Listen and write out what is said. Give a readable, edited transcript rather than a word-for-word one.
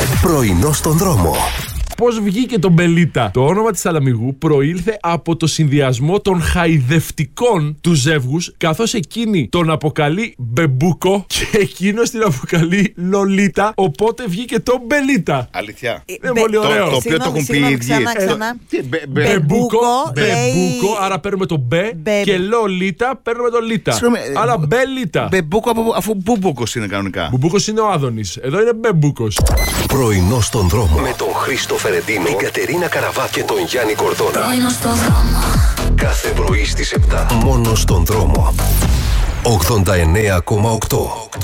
Πρωινό στον δρόμο. Πώς βγήκε το Μπελίτα? Το όνομα της Σαλαμιγού προήλθε από το συνδυασμό των χαϊδευτικών του ζεύγους, καθώς εκείνη τον αποκαλεί Μπεμπούκο και εκείνος την αποκαλεί Λολίτα, οπότε βγήκε το Μπελίτα. Αλήθεια. Είναι πολύ ωραίο. Το οποίο το έχουν πει οι ίδιοι. Ξανά. Μπεμπούκο, λέει- άρα παίρνουμε το Μπε και Λολίτα παίρνουμε το Λίτα. Συγγνώμη, Άρα Μπελίτα. Μπεμπούκο αφού Μπούμποκος είναι κανονικά. Μπουμπούκος είναι ο Άδωνης. Εδώ είναι Μπεμπούκος. Πρωινό στον δρόμο. Με τον Χρήστο Φερεντίνο, την Κατερίνα Καραβά και τον Γιάννη Κορδόνα. Πρωινό στον δρόμο. Κάθε πρωί στις 7. Μόνο στον δρόμο. 89,8.